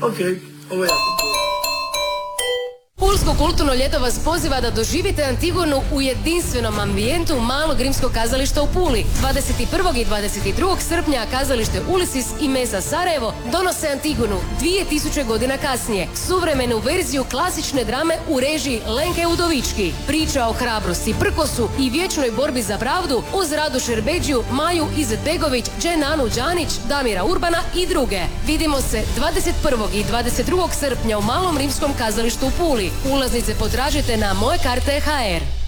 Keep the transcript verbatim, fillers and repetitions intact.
Ok, ovo je jako cool. Pulsko kulturno ljeto vas poziva da doživite Antigonu u jedinstvenom ambijentu Malog rimskog kazališta u Puli. dvadeset prvog i dvadeset drugog srpnja kazalište Ulisis i Mesa Sarajevo donose Antigonu dvije tisuće godina kasnije. Suvremenu verziju klasične drame u režiji Lenke Udovički. Priča o hrabrosti, prkosu i vječnoj borbi za pravdu uz Radu Šerbeđiju, Maju Izetbegović, Dženanu Đanić, Damira Urbana i druge. Vidimo se dvadeset prvog i dvadeset drugog srpnja u Malom rimskom kazalištu u Puli. Ulaznice potražite na moje karte точка hr.